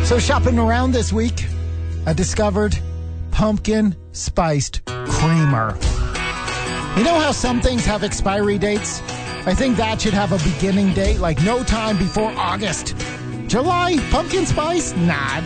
So shopping around this week, I discovered pumpkin spiced creamer. You know how some things have expiry dates? I think that should have a beginning date, like no time before August. July, pumpkin spice? Nah,